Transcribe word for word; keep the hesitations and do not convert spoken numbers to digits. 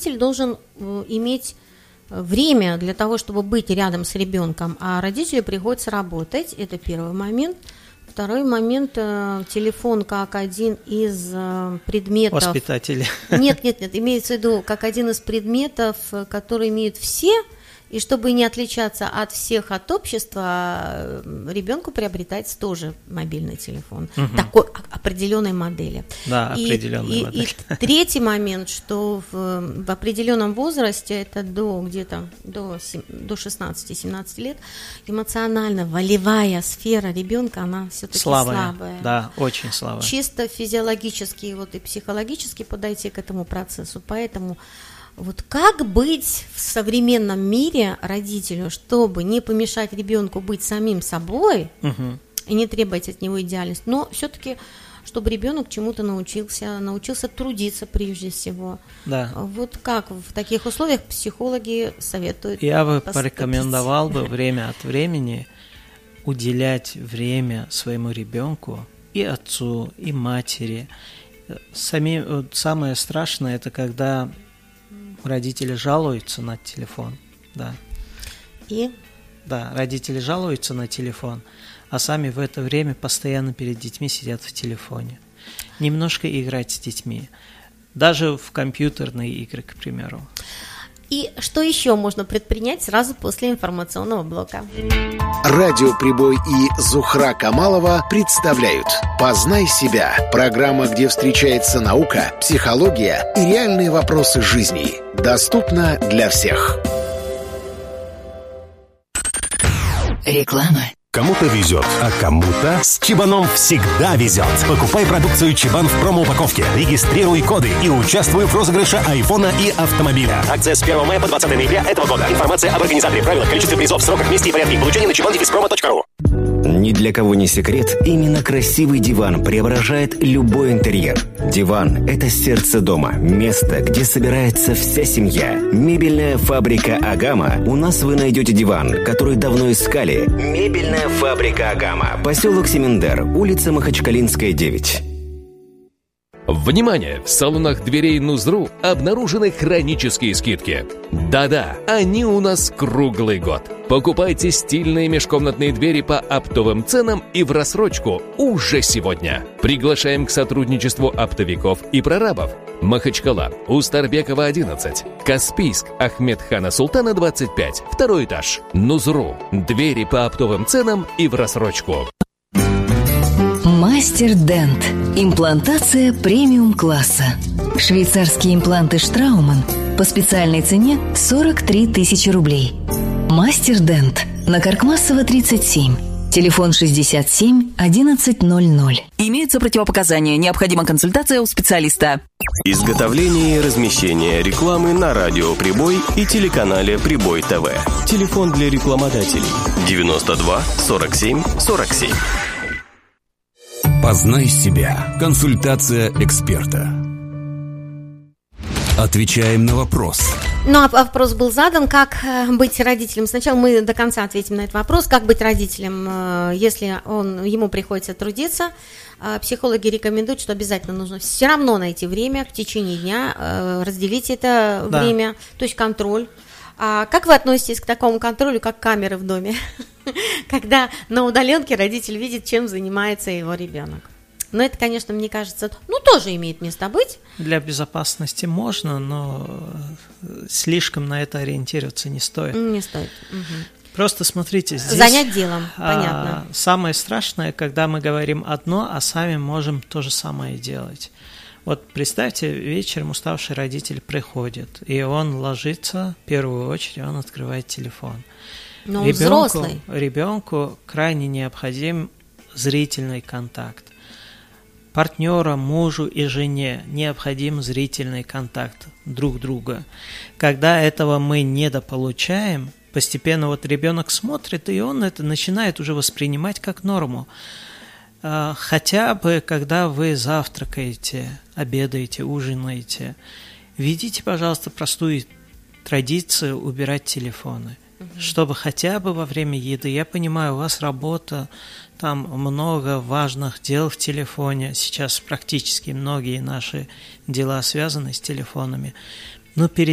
родитель должен иметь время для того, чтобы быть рядом с ребенком, а родителю приходится работать. Это первый момент. Второй момент, телефон как один из предметов... Воспитатели. Нет, нет, нет, имеется в виду как один из предметов, который имеют все, и чтобы не отличаться от всех, от общества, ребенку приобретается тоже мобильный телефон, угу. такой определенной модели. Да, и, определенной и, модели. И третий момент, что в, в определенном возрасте, это до где-то до, до шестнадцати-семнадцати лет, эмоционально-волевая сфера ребенка, она все-таки слабая. слабая. Да, очень слабая. Чисто физиологически вот, и психологически подойти к этому процессу, поэтому... Вот как быть в современном мире родителю, чтобы не помешать ребенку быть самим собой угу. и не требовать от него идеальность, но все-таки, чтобы ребенок чему-то научился, научился трудиться прежде всего. Да. Вот как в таких условиях психологи советуют? Я бы порекомендовал бы время от времени уделять время своему ребенку, и отцу, и матери. Сами, самое страшное – это когда родители жалуются на телефон, да. И? Да, родители жалуются на телефон, а сами в это время постоянно перед детьми сидят в телефоне. Немножко играть с детьми, даже в компьютерные игры, к примеру. И что еще можно предпринять сразу после информационного блока? Радио «Прибой» и Зухра Камалова представляют «Познай себя» – программа, где встречается наука, психология и реальные вопросы жизни. Доступна для всех. Реклама. Кому-то везет, а кому-то с Чебаном всегда везет. Покупай продукцию Чебан в промо-упаковке, регистрируй коды и участвуй в розыгрыше айфона и автомобиля. Акция с первого мая по двадцатое ноября этого года. Информация об организаторе, правилах, количестве призов, сроках, месте и порядке получения на чебан дефис промо точка ру. Ни для кого не секрет, именно красивый диван преображает любой интерьер. Диван – это сердце дома, место, где собирается вся семья. Мебельная фабрика «Агама». У нас вы найдете диван, который давно искали. Мебельная фабрика «Агама». Поселок Семендер, улица Махачкалинская, девять. Внимание! В салонах дверей Нузру обнаружены хронические скидки. Да-да, они у нас круглый год. Покупайте стильные межкомнатные двери по оптовым ценам и в рассрочку уже сегодня. Приглашаем к сотрудничеству оптовиков и прорабов. Махачкала, Устарбекова, одиннадцать. Каспийск, Ахмедхана Султана, двадцать пять. Второй этаж. Нузру. Двери по оптовым ценам и в рассрочку. Мастер Дент. Имплантация премиум-класса. Швейцарские импланты Штрауман по специальной цене сорок три тысячи рублей. Мастер Дент. На Каркмассова, тридцать семь. Телефон шестьдесят семь одиннадцать ноль ноль. Имеются противопоказания. Необходима консультация у специалиста. Изготовление и размещение рекламы на радио «Прибой» и телеканале «Прибой ТВ». Телефон для рекламодателей девяносто два сорок семь сорок семь. Познай себя. Консультация эксперта. Отвечаем на вопрос. Ну, а вопрос был задан, как быть родителем. Сначала мы до конца ответим на этот вопрос. Как быть родителем, если он, ему приходится трудиться. Психологи рекомендуют, что обязательно нужно все равно найти время в течение дня, разделить это да. время, то есть контроль. А как вы относитесь к такому контролю, как камеры в доме? Когда на удаленке родитель видит, чем занимается его ребенок. Но это, конечно, мне кажется, ну, тоже имеет место быть. Для безопасности можно, но слишком на это ориентироваться не стоит. Не стоит. Угу. Просто смотрите, здесь... Занять делом, понятно. А, самое страшное, когда мы говорим одно, а сами можем то же самое делать. Вот представьте, вечером уставший родитель приходит, и он ложится, в первую очередь, он открывает телефон. Но он ребенку, взрослый. Ребенку крайне необходим зрительный контакт. Партнеру, мужу и жене необходим зрительный контакт друг друга. Когда этого мы недополучаем, постепенно вот ребенок смотрит, и он это начинает уже воспринимать как норму. Хотя бы, когда вы завтракаете, обедаете, ужинаете, введите, пожалуйста, простую традицию убирать телефоны, угу. чтобы хотя бы во время еды, я понимаю, у вас работа, там много важных дел в телефоне, сейчас практически многие наши дела связаны с телефонами, но перед